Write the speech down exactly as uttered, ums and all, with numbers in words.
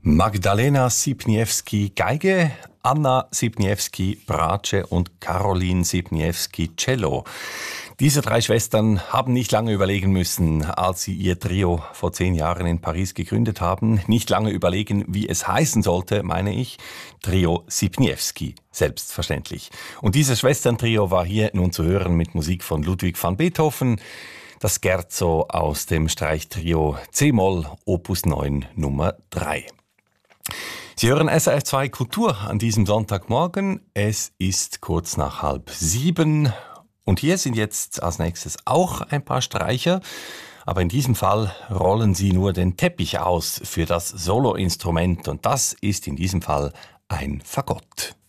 Magdalena Sipniewski Geige, Anna Sipniewski Bratsche und Caroline Sipniewski Cello. Diese drei Schwestern haben nicht lange überlegen müssen, als sie ihr Trio vor zehn Jahren in Paris gegründet haben. Nicht lange überlegen, wie es heißen sollte, meine ich. Trio Sipniewski, selbstverständlich. Und dieses Schwesterntrio war hier nun zu hören mit Musik von Ludwig van Beethoven. Das Scherzo aus dem Streichtrio C-Moll, Opus neun, Nummer drei. Sie hören S R F zwei Kultur an diesem Sonntagmorgen. Es ist kurz nach halb sieben. Und hier sind jetzt als nächstes auch ein paar Streicher. Aber in diesem Fall rollen sie nur den Teppich aus für das Soloinstrument. Und das ist in diesem Fall ein Fagott.